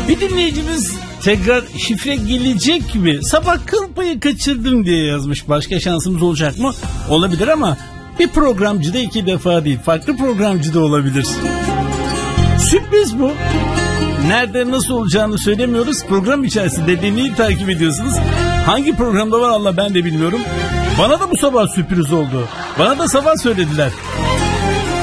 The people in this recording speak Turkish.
Bir dinleyicimiz tekrar şifre gelecek mi? Sabah kıl payı kaçırdım diye yazmış. Başka şansımız olacak mı? Olabilir ama bir programcıda 2 defa değil. Farklı programcıda olabilir. Sürpriz bu. Nerede nasıl olacağını söylemiyoruz. Program içerisinde deneyip takip ediyorsunuz. Hangi programda var Allah ben de bilmiyorum. Bana da bu sabah sürpriz oldu. Bana da sabah söylediler.